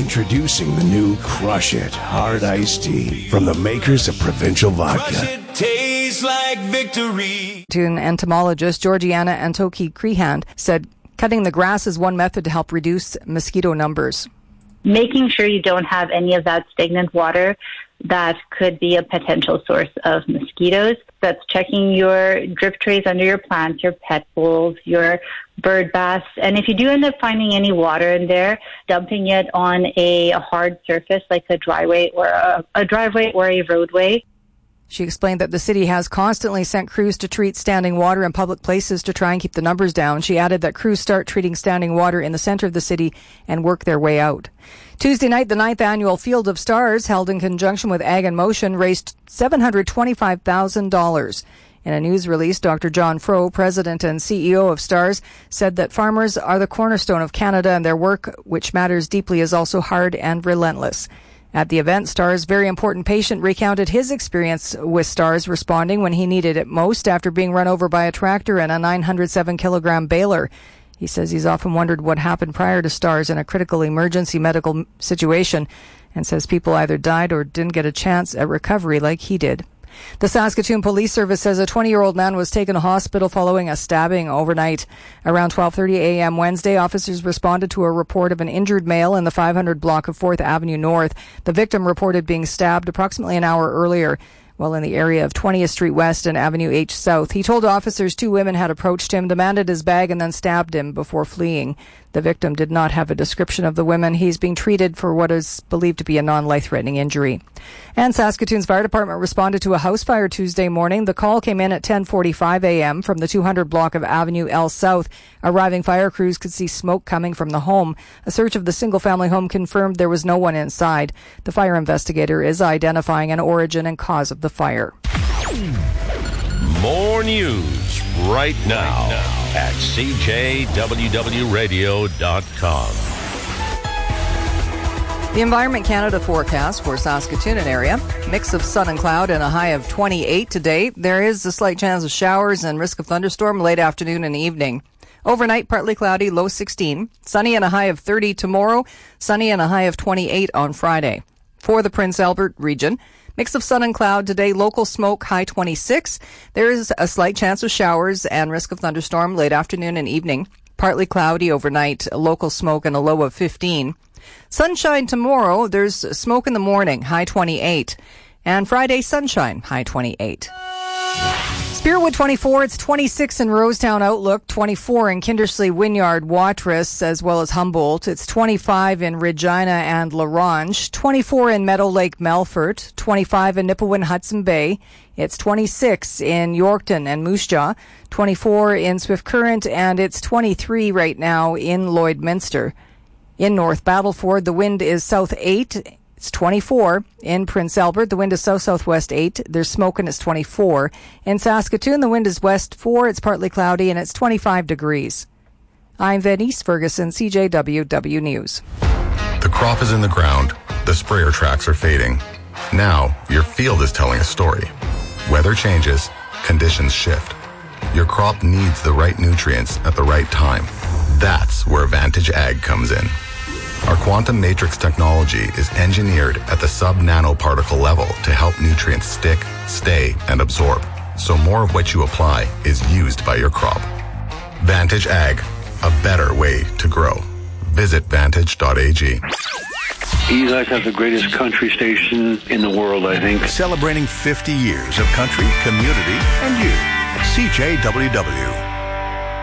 Introducing the new Crush It Hard Iced Tea from the makers of Provincial Vodka. Crush it, tastes like victory. Entomologist Georgiana Antoki-Crehan said cutting the grass is one method to help reduce mosquito numbers. Making sure you don't have any of that stagnant water that could be a potential source of mosquitoes. That's checking your drip trays under your plants, your pet bowls, your bird baths. And if you do end up finding any water in there, dumping it on a hard surface like a driveway or a driveway or a roadway. She explained that the city has constantly sent crews to treat standing water in public places to try and keep the numbers down. She added that crews start treating standing water in the center of the city and work their way out. Tuesday night, the 9th annual Field of Stars, held in conjunction with Ag in Motion, raised $725,000. In a news release, Dr. John Froh, president and CEO of Stars, said that farmers are the cornerstone of Canada and their work, which matters deeply, is also hard and relentless. At the event, Stars' very important patient recounted his experience with Stars responding when he needed it most after being run over by a tractor and a 907-kilogram baler. He says he's often wondered what happened prior to Stars in a critical emergency medical situation, and says people either died or didn't get a chance at recovery like he did. The Saskatoon Police Service says a 20-year-old man was taken to hospital following a stabbing overnight. Around 12:30 a.m. Wednesday, officers responded to a report of an injured male in the 500 block of 4th Avenue North. The victim reported being stabbed approximately an hour earlier while in the area of 20th Street West and Avenue H South. He told officers 2 women had approached him, demanded his bag, and then stabbed him before fleeing. The victim did not have a description of the women. He's being treated for what is believed to be a non-life-threatening injury. And Saskatoon's fire department responded to a house fire Tuesday morning. The call came in at 10:45 a.m. from the 200 block of Avenue L South. Arriving fire crews could see smoke coming from the home. A search of the single-family home confirmed there was no one inside. The fire investigator is identifying an origin and cause of the fire. More news right now at CJWWRadio.com. The Environment Canada forecast for Saskatoon and area. Mix of sun and cloud and a high of 28 today. There is a slight chance of showers and risk of thunderstorm late afternoon and evening. Overnight, partly cloudy, low 16. Sunny and a high of 30 tomorrow. Sunny and a high of 28 on Friday. For the Prince Albert region, mix of sun and cloud today, local smoke, high 26. There is a slight chance of showers and risk of thunderstorm late afternoon and evening. Partly cloudy overnight, local smoke and a low of 15. Sunshine tomorrow, there's smoke in the morning, high 28. And Friday, sunshine, high 28. Spearwood 24, it's 26 in Rosetown Outlook, 24 in Kindersley, Wynyard, Watrous, as well as Humboldt. It's 25 in Regina and La Ronge, 24 in Meadow Lake, Melfort, 25 in Nipawin, Hudson Bay. It's 26 in Yorkton and Moose Jaw, 24 in Swift Current, and it's 23 right now in Lloydminster. In North Battleford, the wind is south 8. It's 24. In Prince Albert, the wind is south-southwest 8. There's smoke and it's 24. In Saskatoon, the wind is west 4. It's partly cloudy and it's 25 degrees. I'm Venice Ferguson, CJWW News. The crop is in the ground. The sprayer tracks are fading. Now, your field is telling a story. Weather changes. Conditions shift. Your crop needs the right nutrients at the right time. That's where Vantage Ag comes in. Our quantum matrix technology is engineered at the sub-nanoparticle level to help nutrients stick, stay, and absorb, so more of what you apply is used by your crop. Vantage Ag, a better way to grow. Visit vantage.ag. You guys have the greatest country station in the world, I think. Celebrating 50 years of country, community, and you at CJWW.